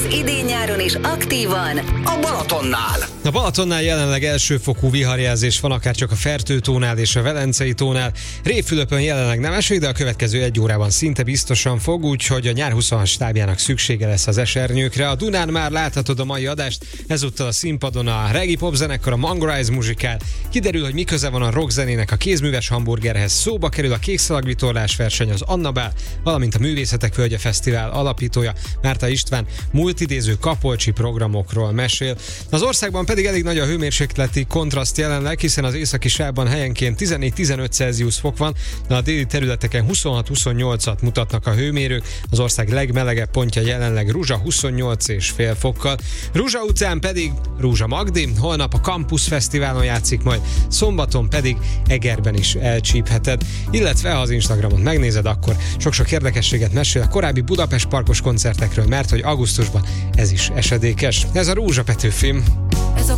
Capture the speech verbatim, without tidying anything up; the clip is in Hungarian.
idén-nyáron is aktívan a Balatonnál. A Balatonnál jelenleg elsőfokú viharjelzés van, akár csak a Fertő-tónál és a Velencei tónál. Révfülöpön jelenleg nem eső, de a következő egy órában szinte biztosan fog, úgyhogy a nyár huszonhat stábjának szüksége lesz az esernyőkre. A Dunán már láthatod a mai adást, ezúttal a színpadon a Reggae Pop zenekar, a Mangorise muzsikál. Kiderül, hogy mi köze van a rockzenének a kézműves hamburgerhez. Szóba kerül a kékszalagvitorlás verseny, az Annabál, valamint a Művészetek Völgye Fesztivál alapítója Márta István multidéző kapolcsi programokról mesél. Az országban pedig elég nagy a hőmérsékleti kontraszt jelenleg, hiszen az északi sávban helyenként tizennégy-tizenöt Celsius fok van, de a déli területeken huszonhat-huszonnyolcat mutatnak a hőmérők. Az ország legmelegebb pontja jelenleg Ruzsa huszonnyolc és fél fokkal. Ruzsa után pedig Rúzsa Magdi, holnap a Campus Fesztiválon játszik, majd szombaton pedig Egerben is elcsípheted, illetve ha az Instagramon megnézed, akkor sok-sok érdekességet mesél a korábbi Budapest Parkos koncertekről, mert hogy augusztusban ez is esedékes. Ez a Rózsa Petőfi.